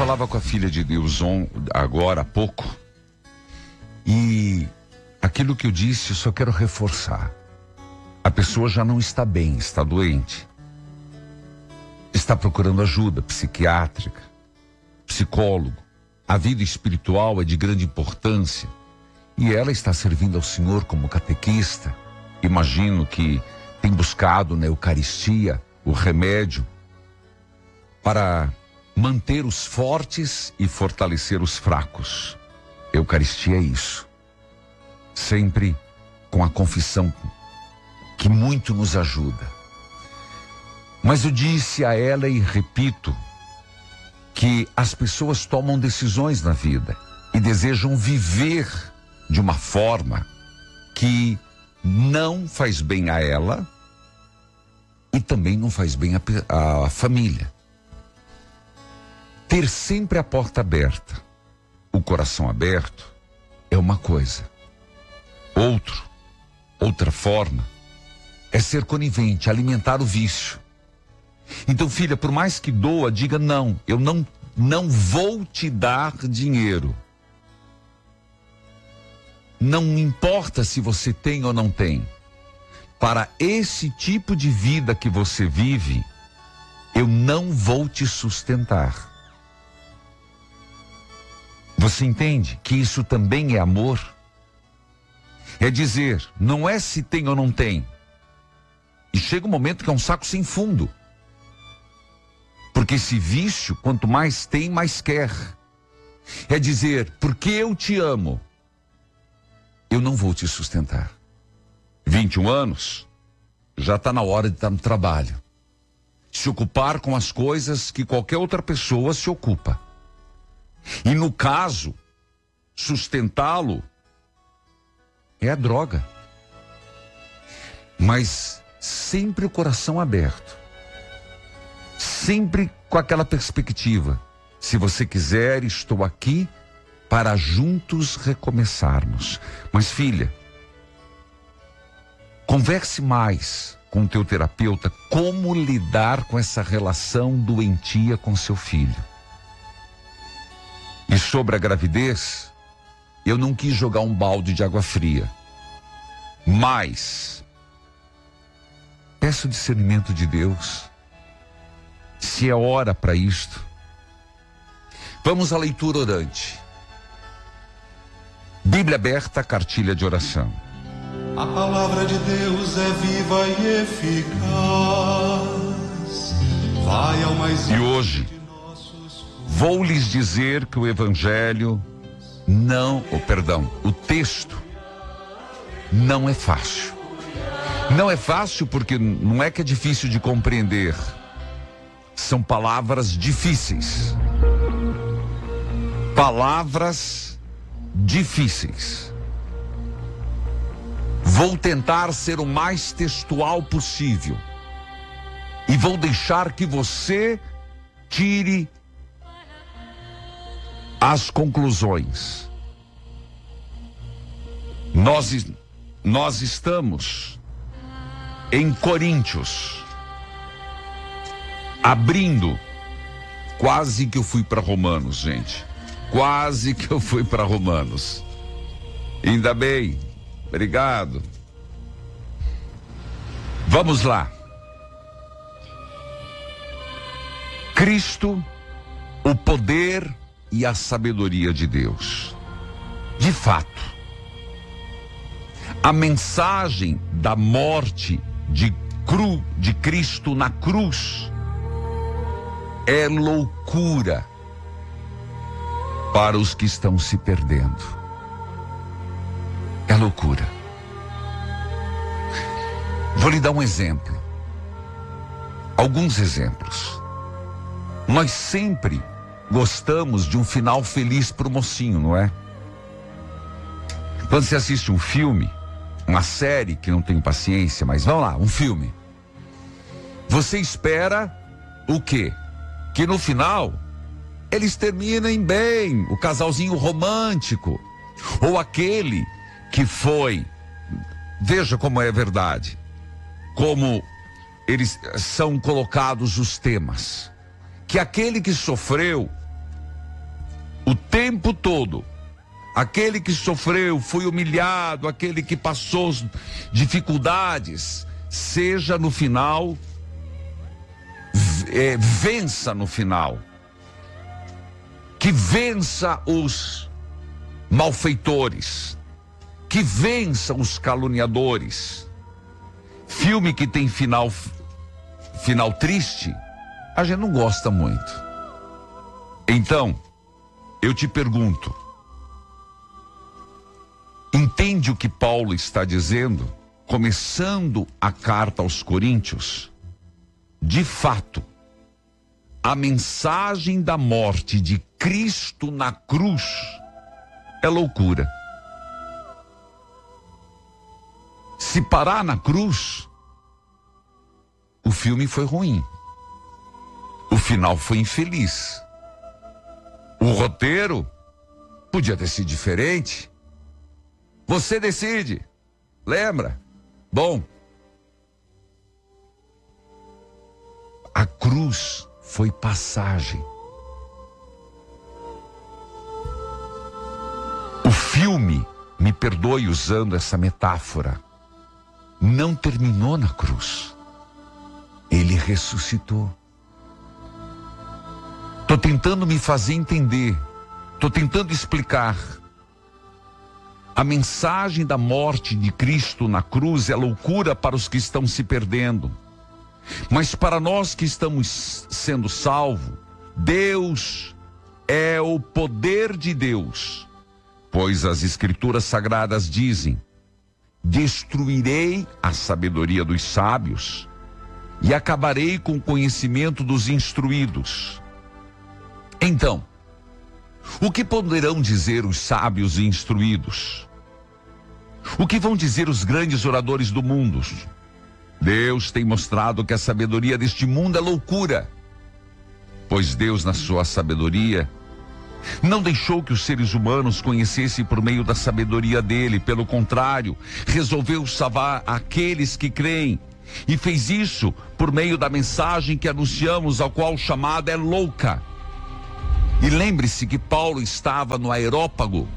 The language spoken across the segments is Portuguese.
falava com a filha de Deus agora há pouco, e aquilo que eu disse eu só quero reforçar. A pessoa já não está bem, está doente. Está procurando ajuda psiquiátrica, psicólogo. A vida espiritual é de grande importância. E ela está servindo ao Senhor como catequista. Imagino que tem buscado na Eucaristia o remédio para manter os fortes e fortalecer os fracos. Eucaristia é isso. Sempre com a confissão que muito nos ajuda. Mas eu disse a ela e repito que as pessoas tomam decisões na vida e desejam viver de uma forma que não faz bem a ela e também não faz bem a família. Ter sempre a porta aberta, o coração aberto, é uma coisa. Outra forma é ser conivente, alimentar o vício. Então, filha, por mais que doa, diga não, eu não vou te dar dinheiro. Não importa se você tem ou não tem. Para esse tipo de vida que você vive, eu não vou te sustentar. Você entende que isso também é amor? É dizer, não é se tem ou não tem. E chega um momento que é um saco sem fundo. Porque esse vício, quanto mais tem, mais quer. É dizer, porque eu te amo, eu não vou te sustentar. 21 anos, já está na hora de estar no trabalho. Se ocupar com as coisas que qualquer outra pessoa se ocupa. E no caso, sustentá-lo é a droga. Mas sempre o coração aberto. Sempre com aquela perspectiva. Se você quiser, estou aqui para juntos recomeçarmos. Mas, filha, converse mais com o teu terapeuta como lidar com essa relação doentia com seu filho. E sobre a gravidez, eu não quis jogar um balde de água fria. Mas peço o discernimento de Deus. Se é hora para isto. Vamos à leitura orante. Bíblia aberta, cartilha de oração. A palavra de Deus é viva e eficaz. Vai ao mais E hoje vou lhes dizer que o evangelho o texto não é fácil. Não é fácil porque não é que é difícil de compreender. São palavras difíceis. Palavras difíceis. Vou tentar ser o mais textual possível. E vou deixar que você tire as conclusões. Nós estamos em Coríntios. Abrindo, quase que eu fui para Romanos, gente. Quase que eu fui para Romanos. Ainda bem, obrigado. Vamos lá. Cristo, o poder e a sabedoria de Deus. De fato, a mensagem da morte de Cristo na cruz é loucura para os que estão se perdendo. É loucura. Vou lhe dar um exemplo. Alguns exemplos. Nós sempre gostamos de um final feliz para o mocinho, não é? Quando você assiste um filme, uma série, que não tenho paciência, mas vamos lá, um filme. Você espera o quê? Que no final eles terminem bem, o casalzinho romântico, ou aquele que foi, veja como é verdade, como eles são colocados os temas, que aquele que sofreu tempo todo. Aquele que sofreu, foi humilhado, aquele que passou dificuldades, seja no final, vença no final. Que vença os malfeitores, que vença os caluniadores. Filme que tem final triste, a gente não gosta muito. Então, eu te pergunto, entende o que Paulo está dizendo, começando a carta aos Coríntios? De fato, a mensagem da morte de Cristo na cruz é loucura. Se parar na cruz, o filme foi ruim. O final foi infeliz. O roteiro podia ter sido diferente. Você decide. Lembra? Bom, a cruz foi passagem. O filme, me perdoe usando essa metáfora, não terminou na cruz. Ele ressuscitou. Estou tentando me fazer entender. Estou tentando explicar. A mensagem da morte de Cristo na cruz é loucura para os que estão se perdendo. Mas para nós que estamos sendo salvos, Deus é o poder de Deus. Pois as Escrituras Sagradas dizem: destruirei a sabedoria dos sábios e acabarei com o conhecimento dos instruídos. Então, o que poderão dizer os sábios e instruídos? O que vão dizer os grandes oradores do mundo? Deus tem mostrado que a sabedoria deste mundo é loucura, pois Deus, na sua sabedoria, não deixou que os seres humanos conhecessem por meio da sabedoria dele. Pelo contrário, resolveu salvar aqueles que creem, e fez isso por meio da mensagem que anunciamos, ao qual chamada é louca. E lembre-se que Paulo estava no Areópago,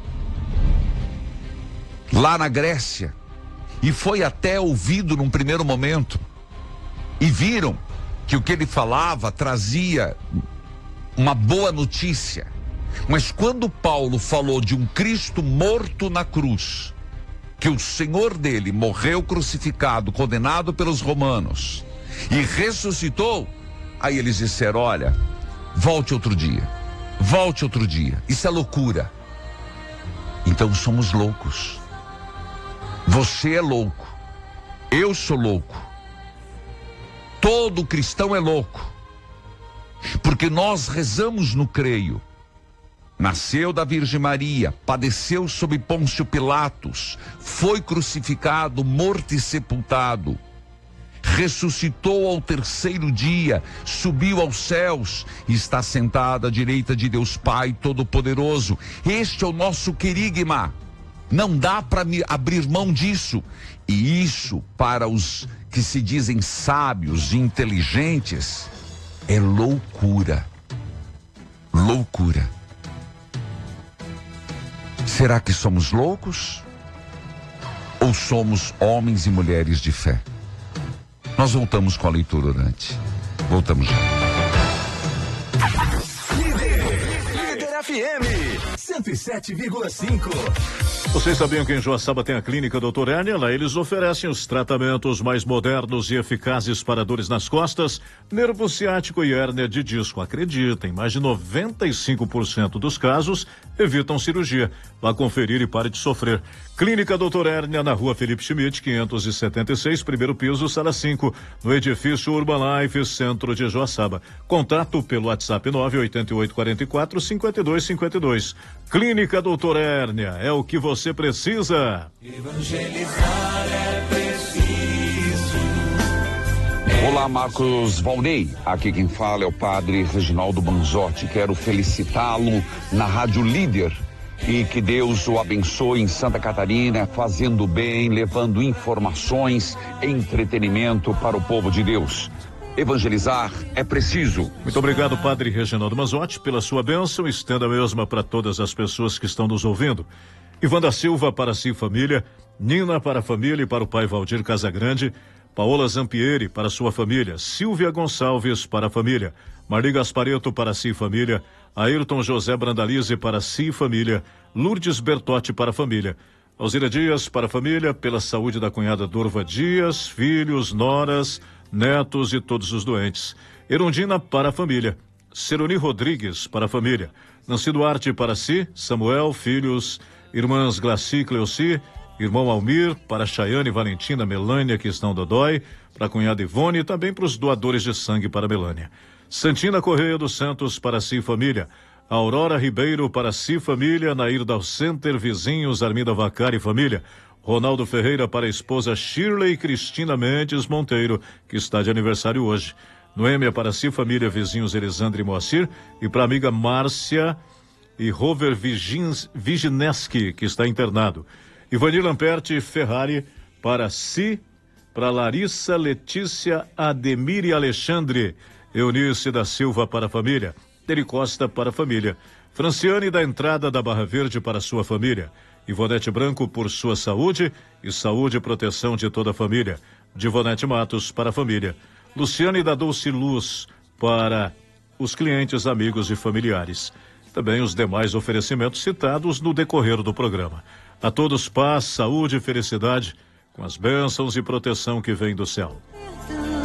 lá na Grécia, e foi até ouvido num primeiro momento, e viram que o que ele falava trazia uma boa notícia. Mas quando Paulo falou de um Cristo morto na cruz, que o Senhor dele morreu crucificado, condenado pelos romanos, e ressuscitou, aí eles disseram: olha, volte outro dia, isso é loucura. Então somos loucos. Você é louco, eu sou louco, todo cristão é louco, porque nós rezamos no creio. Nasceu da Virgem Maria, padeceu sob Pôncio Pilatos, foi crucificado, morto e sepultado, ressuscitou ao terceiro dia, subiu aos céus e está sentado à direita de Deus Pai Todo-Poderoso. Este é o nosso querigma. Não dá para abrir mão disso. E isso, para os que se dizem sábios e inteligentes, é loucura. Loucura. Será que somos loucos? Ou somos homens e mulheres de fé? Nós voltamos com a leitura orante. Voltamos já. Líder FM 107,5. Vocês sabiam que em Joaçaba tem a Clínica Dr. Hérnia? Lá eles oferecem os tratamentos mais modernos e eficazes para dores nas costas, nervo ciático e hérnia de disco. Acreditem, mais de 95% dos casos evitam cirurgia. Vá conferir e pare de sofrer. Clínica Dr. Hérnia, na Rua Felipe Schmidt, 576, primeiro piso, sala 5, no edifício Urban Life, centro de Joaçaba. Contato pelo WhatsApp 98844-5252. Clínica Dr. Hérnia, é o que você precisa. Evangelizar é preciso. Olá, Marcos Valnei. Aqui quem fala é o padre Reginaldo Manzotti. Quero felicitá-lo na Rádio Líder e que Deus o abençoe em Santa Catarina, fazendo bem, levando informações, entretenimento para o povo de Deus. Evangelizar é preciso. Muito obrigado, Padre Reginaldo Mazzotti, pela sua bênção. Estenda a mesma para todas as pessoas que estão nos ouvindo. Ivan da Silva para si família, Nina para a família e para o pai Valdir Casagrande, Paola Zampieri para sua família, Silvia Gonçalves para a família, Marli Gaspareto para si família, Ayrton José Brandalize para si família, Lourdes Bertotti para a família, Alzira Dias para a família, pela saúde da cunhada Dorva Dias, filhos, noras, netos e todos os doentes. Erundina para a família, Ceroni Rodrigues para a família, Nancy Duarte para si, Samuel, filhos, irmãs Glaci, Cleoci, irmão Almir, para Chayane, Valentina, Melânia, que estão dodói, para a cunhada Ivone e também para os doadores de sangue para Melânia. Santina Correia dos Santos para si família, Aurora Ribeiro para si família, Nair Dal Center, vizinhos, Arminda Vacari família, Ronaldo Ferreira para a esposa Shirley Cristina Mendes Monteiro, que está de aniversário hoje. Noêmia para si família, vizinhos Elisandro e Moacir, e para a amiga Márcia e Rover Vigineski, que está internado. Ivanir Lamperti Ferrari para si, para Larissa, Letícia, Ademir e Alexandre. Eunice da Silva para a família, Teri Costa para a família, Franciane da Entrada da Barra Verde para sua família, Ivonete Branco por sua saúde e saúde e proteção de toda a família, Divonete Matos para a família, Luciane da Dulce Luz para os clientes, amigos e familiares. Também os demais oferecimentos citados no decorrer do programa. A todos paz, saúde e felicidade, com as bênçãos e proteção que vem do céu.